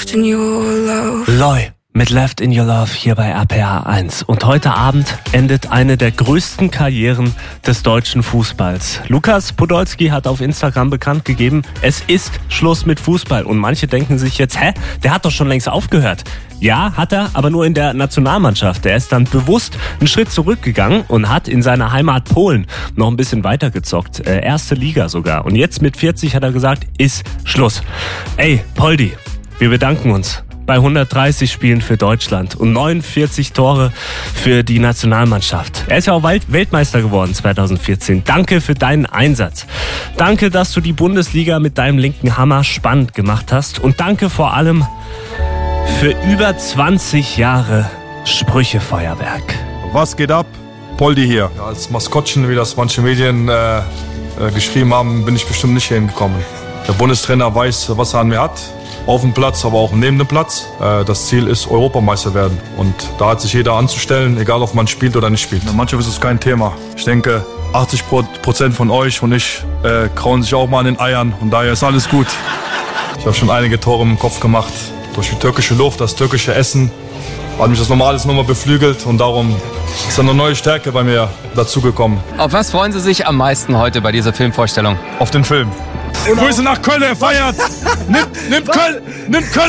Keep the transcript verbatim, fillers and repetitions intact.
left in your love. Loy mit Left in Your Love hier bei R P R eins. Und heute Abend endet eine der größten Karrieren des deutschen Fußballs. Lukas Podolski hat auf Instagram bekannt gegeben, es ist Schluss mit Fußball. Und manche denken sich jetzt, hä, der hat doch schon längst aufgehört. Ja, hat er, aber nur in der Nationalmannschaft. Er ist dann bewusst einen Schritt zurückgegangen und hat in seiner Heimat Polen noch ein bisschen weitergezockt. Äh, erste Liga sogar. Und jetzt mit vierzig hat er gesagt, ist Schluss. Ey, Poldi, wir bedanken uns bei hundertdreißig Spielen für Deutschland und neunundvierzig Tore für die Nationalmannschaft. Er ist ja auch Weltmeister geworden zweitausendvierzehn. Danke für deinen Einsatz. Danke, dass du die Bundesliga mit deinem linken Hammer spannend gemacht hast. Und danke vor allem für über zwanzig Jahre Sprüchefeuerwerk. Was geht ab? Poldi hier. Ja, als Maskottchen, wie das manche Medien äh, äh, geschrieben haben, bin ich bestimmt nicht hier hingekommen. Der Bundestrainer weiß, was er an mir hat. Auf dem Platz, aber auch neben dem Platz. Äh, das Ziel ist Europameister werden. Und da hat sich jeder anzustellen, egal ob man spielt oder nicht spielt. Manchmal ist es kein Thema. Ich denke, achtzig Prozent von euch und ich äh, krauen sich auch mal an den Eiern. Und daher ist alles gut. Ich habe schon einige Tore im Kopf gemacht. Durch die türkische Luft, das türkische Essen hat mich das nochmal alles nochmal beflügelt. Und darum ist eine neue Stärke bei mir dazugekommen. Auf was freuen Sie sich am meisten heute bei dieser Filmvorstellung? Auf den Film. Grüße nach Köln, er feiert! Nimmt, nimmt Köln, nimmt Köln!